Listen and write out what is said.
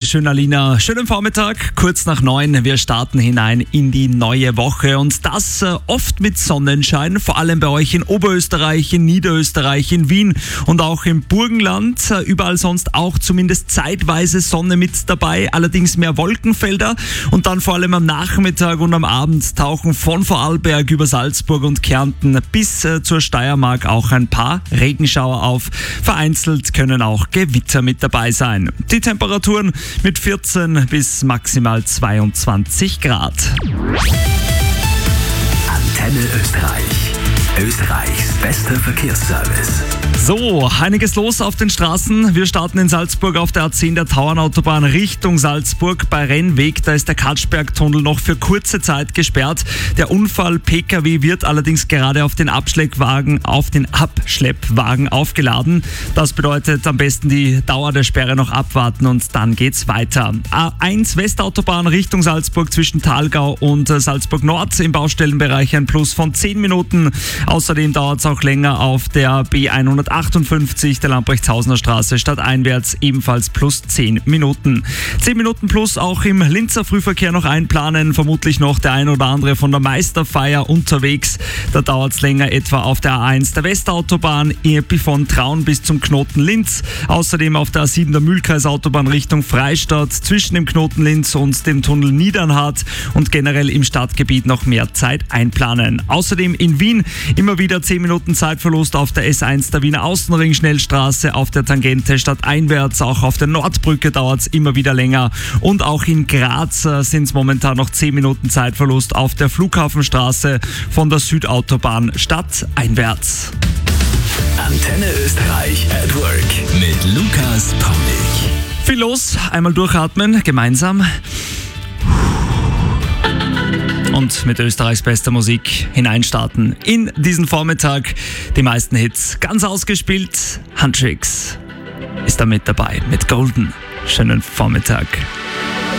Dankeschön, Alina. Schönen Vormittag, kurz nach 9. Wir starten hinein in die neue Woche und das oft mit Sonnenschein, vor allem bei euch in Oberösterreich, in Niederösterreich, in Wien und auch im Burgenland. Überall sonst auch zumindest zeitweise Sonne mit dabei, allerdings mehr Wolkenfelder und dann vor allem am Nachmittag und am Abend tauchen von Vorarlberg über Salzburg und Kärnten bis zur Steiermark auch ein paar Regenschauer auf. Vereinzelt können auch Gewitter mit dabei sein. Die Temperaturen mit 14 bis maximal 22 Grad. Antenne Österreich. Österreichs bester Verkehrsservice. So, einiges los auf den Straßen. Wir starten in Salzburg auf der A10 der Tauernautobahn Richtung Salzburg bei Rennweg. Da ist der Katschbergtunnel noch für kurze Zeit gesperrt. Der Unfall-PKW wird allerdings gerade auf den Abschleppwagen aufgeladen. Das bedeutet am besten die Dauer der Sperre noch abwarten und dann geht's weiter. A1 Westautobahn Richtung Salzburg zwischen Thalgau und Salzburg Nord im Baustellenbereich ein Plus von 10 Minuten. Außerdem dauert es auch länger auf der B158 der Lamprechtshausener Straße stadteinwärts ebenfalls plus 10 Minuten. 10 Minuten plus auch im Linzer Frühverkehr noch einplanen. Vermutlich noch der ein oder andere von der Meisterfeier unterwegs. Da dauert es länger etwa auf der A1 der Westautobahn von Traun bis zum Knoten Linz. Außerdem auf der A7 der Mühlkreisautobahn Richtung Freistadt zwischen dem Knoten Linz und dem Tunnel Niedernhart und generell im Stadtgebiet noch mehr Zeit einplanen. Außerdem in Wien immer wieder 10 Minuten Zeitverlust auf der S1 der Wiener Außenring Schnellstraße, auf der Tangente stadteinwärts, auch auf der Nordbrücke dauert es immer wieder länger und auch in Graz sind es momentan noch 10 Minuten Zeitverlust auf der Flughafenstraße von der Südautobahn stadteinwärts. Antenne Österreich at Work mit Lukas Paulik. Viel los, einmal durchatmen, gemeinsam. Und mit Österreichs bester Musik hineinstarten in diesen Vormittag. Die meisten Hits ganz ausgespielt. Handtricks ist da mit dabei mit Golden. Schönen Vormittag.